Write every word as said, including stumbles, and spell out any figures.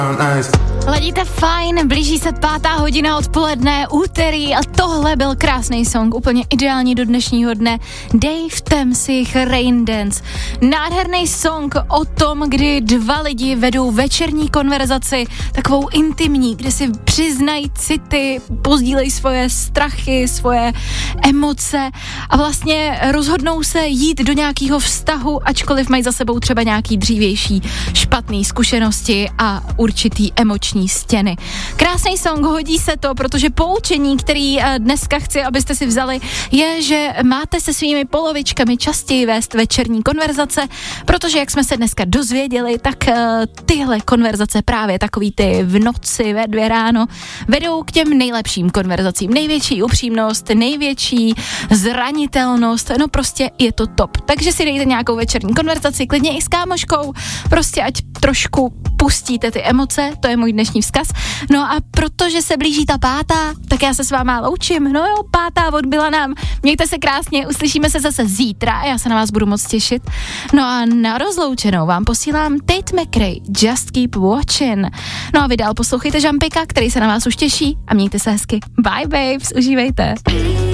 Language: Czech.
Ladíte fajn, blíží se pátá hodina odpoledne, úterý a tohle byl krásný song, úplně ideální do dnešního dne. Dave Temsich, Rain Dance. Nádherný song o tom, kdy dva lidi vedou večerní konverzaci, takovou intimní, kde si přiznají city, pozdílejí svoje strachy, svoje emoce a vlastně rozhodnou se jít do nějakého vztahu, ačkoliv mají za sebou třeba nějaký dřívější špatný zkušenosti a určitý emoční stěny. Krásný song, hodí se to, protože poučení, který dneska chci, abyste si vzali, je, že máte se svými polovičkami častěji vést večerní konverzace, protože jak jsme se dneska dozvěděli, tak tyhle konverzace právě takový ty v noci ve dvě ráno vedou k těm nejlepším konverzacím. Největší upřímnost, největší zranitelnost, no prostě je to top. Takže si dejte nějakou večerní konverzaci, klidně i s kámoškou, prostě ať trošku pustíte ty emoce, to je můj dnešní vzkaz. No a protože se blíží ta pátá, tak já se s váma loučím. No jo, pátá odbyla nám. Mějte se krásně, uslyšíme se zase zítra a já se na vás budu moc těšit. No a na rozloučenou vám posílám Tate McRae, Just Keep Watching. No a vy dál poslouchejte Žampika, který se na vás už těší a mějte se hezky. Bye babes, užívejte.